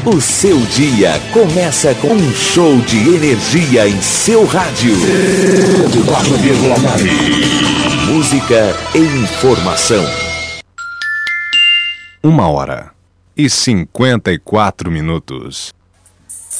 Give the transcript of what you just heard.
O seu dia começa com um show de energia em seu rádio. 104,9. Música e informação. 1h54.